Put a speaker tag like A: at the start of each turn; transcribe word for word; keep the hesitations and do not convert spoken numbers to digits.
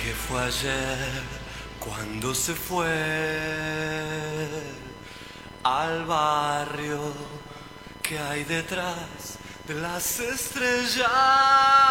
A: que fue ayer cuando se fue al barrio que hay detrás de las estrellas.